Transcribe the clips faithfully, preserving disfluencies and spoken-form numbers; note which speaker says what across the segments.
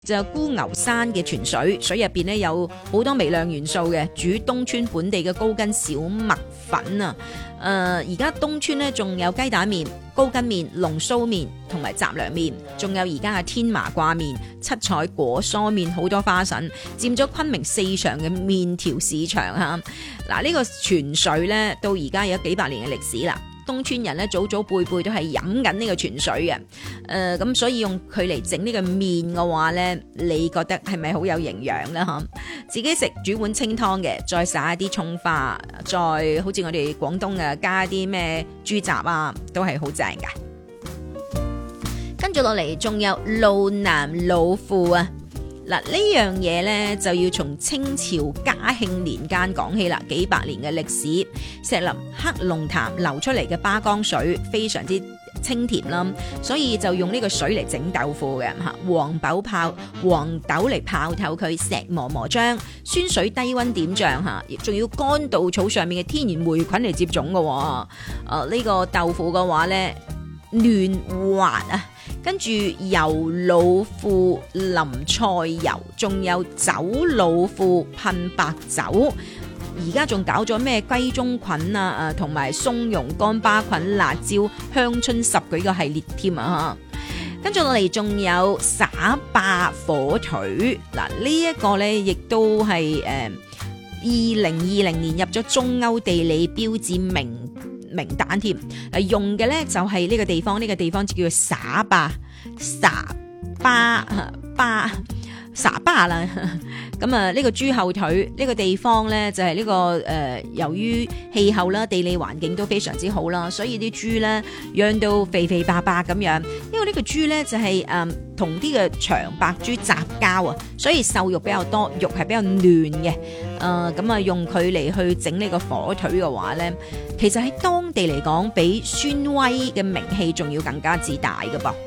Speaker 1: 就有沽牛山嘅泉水，水入邊咧有好多微量元素嘅，煮東川本地嘅高筋小麥粉啊。誒而家東川咧仲有雞蛋麵、高筋麵、龍鬚麵同埋雜糧麵，仲有而家嘅天麻掛麵、七彩果蔬麵，好多花神，佔咗昆明四場嘅麵條市場嚇。嗱、這、呢個泉水咧到而家有幾百年嘅歷史啦。東川人咧祖祖輩輩都係飲緊呢個泉水嘅，誒、呃、咁所以用佢嚟整呢個麵嘅話咧，你覺得係咪好有營養咧？嚇，自己食煮碗清湯嘅，再灑一啲葱花，再好似我哋廣東嘅加啲咩豬雜啊，都係好正㗎。跟住落嚟仲有路南老父啊！嗱，呢樣嘢咧就要從清朝嘉慶年間講起啦，幾百年嘅歷史，石林黑龍潭流出嚟嘅巴江水非常之清甜啦，所以就用呢個水嚟整豆腐嘅嚇，黃豆泡黃豆嚟泡透佢，石磨磨漿，酸水低溫點醬嚇，亦仲要乾稻草上面嘅天然霉菌嚟接種嘅喎。啊，呢、呢個豆腐嘅話咧嫩滑啊！跟住油老腐淋菜油，仲有酒老腐噴白酒。而家仲搞咗咩雞中菌啊，誒同埋松茸乾巴菌、辣椒、香春十幾個系列添啊！跟住落嚟仲有耍霸火腿，嗱呢一個呢亦都係誒二零二零年入咗中歐地理標誌名名單添，用嘅咧就係呢個地方，呢、這個地方就叫做耍霸，耍巴巴耍巴啦。咁啊，呢個豬後腿呢、這個地方咧就係呢、這個誒、呃，由於氣候啦、地理環境都非常之好啦，所以啲豬咧養到肥肥白白咁樣。因為呢個豬咧就係誒同啲嘅長白豬雜交啊，所以瘦肉比較多，肉係比較嫩嘅。誒咁啊，用佢嚟去整呢個火腿嘅話咧，其實喺當地嚟講，比宣威嘅名氣仲要更加之大嘅噃。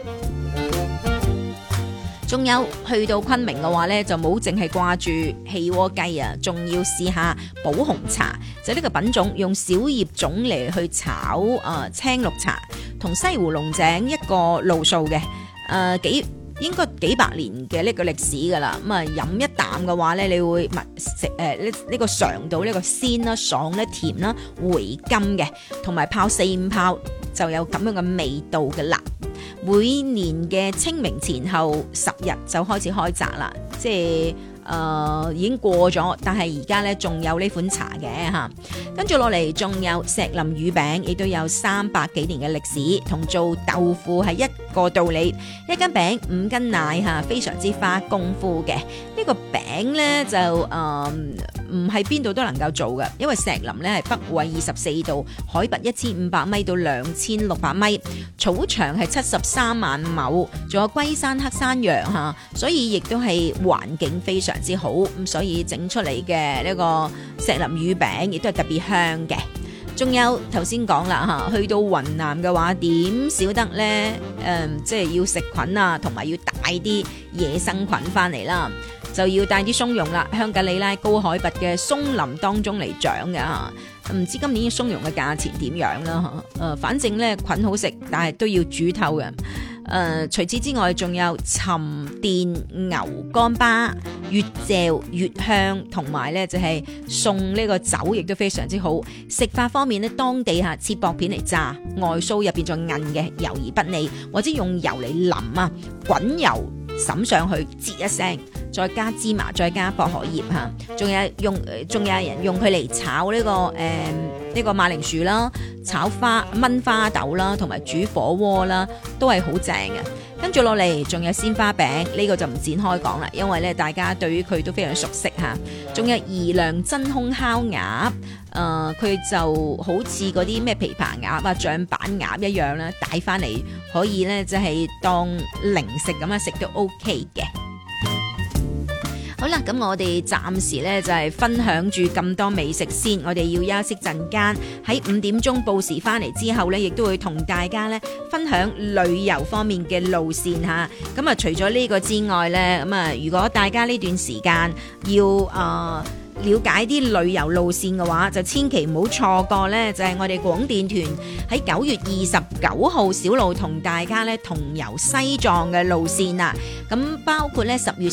Speaker 1: 仲有去到昆明嘅話咧，就冇淨係掛住氣鍋雞啊，仲要試下寶紅茶，就呢、是、個品種用小葉種嚟去炒誒、呃、青綠茶，同西湖龍井一個路數嘅，誒、呃、幾應該幾百年嘅呢個歷史噶啦。咁啊飲一啖嘅話咧，你會食誒呢呢個嘗到呢個鮮啦、爽啦、甜啦、回甘嘅，同埋泡四五泡就有咁樣嘅味道嘅啦。每年嘅清明前後十日就開始開閘啦，即係誒、呃、已經過咗，但係而家咧仲有呢款茶嘅嚇。跟住落嚟仲有石林魚餅，亦都有三百幾年嘅歷史，同做豆腐係一個道理。一斤餅五斤奶嚇，非常之花功夫嘅。呢、這個餅咧就誒唔係邊度都能夠做嘅，因為石林咧係北緯二十四度，海拔一千五百米到兩千六百米，草場係七十三萬畝，仲有龜山黑山羊嚇，所以亦都係環境非常之好，咁所以整出嚟嘅呢個石林魚餅亦都係特別香嘅。仲有頭先講啦嚇，去到雲南嘅話點少得呢？誒、嗯，即係要食菌啊，同埋要帶啲野生菌翻嚟啦，就要帶啲松茸啦，香格里拉高海拔嘅松林當中嚟長嘅嚇。唔知今年松茸嘅價錢點樣啦嚇？誒、呃，反正咧菌好食，但係都要煮透嘅。誒、呃，除此之外，仲有沉澱牛乾巴，越嚼越香，同埋咧就係、是、送呢個酒，亦都非常之好。食法方面咧，當地嚇切薄片嚟炸，外酥入邊再韌嘅，油而不膩，或者用油嚟淋啊，滾油滲上去，擠一聲。再加芝麻，再加薄荷葉嚇，仲有用，仲有人用佢嚟炒呢、這個誒呢、呃這個馬鈴薯啦，炒花炆花豆啦，同埋煮火鍋啦，都係好正嘅。跟住落嚟，仲有鮮花餅，呢、這個就唔展開講啦，因為咧大家對於佢都非常熟悉嚇。仲有宜良真空烤鴨，誒、呃、佢就好似嗰啲咩琵琶鴨啊、象板鴨一樣啦，帶翻嚟可以咧就係、是、當零食咁樣食都 OK 嘅。好啦，咁我哋暫時咧就係分享住咁多美食先，我哋要休息陣間，喺五點鐘報時翻嚟之後咧，亦都會同大家咧分享旅遊方面嘅路線吓。咁啊，除咗呢個之外咧，咁啊，如果大家呢段時間要啊、呃、 了解啲旅遊路線嘅話，就千祈唔好錯過呢，就係我哋廣電團喺九月二十九號小路同大家咧同遊西藏嘅路線啊！咁包括咧十月